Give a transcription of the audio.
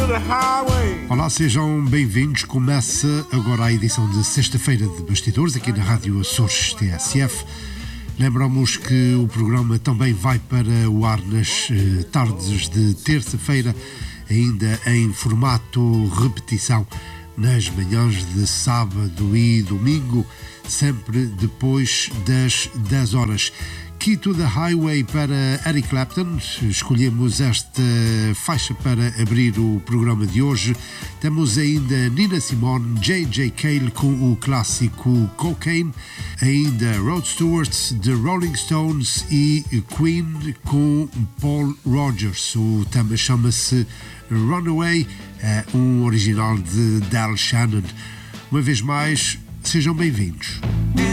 the highway. Olá, sejam bem-vindos. Começa agora a edição de sexta-feira de Bastidores aqui na Rádio Açores TSF. Lembramos que o programa também vai para o ar nas tardes de terça-feira, ainda em formato repetição, nas manhãs de sábado e domingo, sempre depois das 10 horas. Key to the Highway para Eric Clapton. Escolhemos esta faixa para abrir o programa de hoje. Temos ainda Nina Simone, J.J. Cale com o clássico Cocaine, ainda Rod Stewart, The Rolling Stones e Queen com Paul Rogers. O tema chama-se Runaway, é um original de Del Shannon. Uma vez mais, sejam bem-vindos.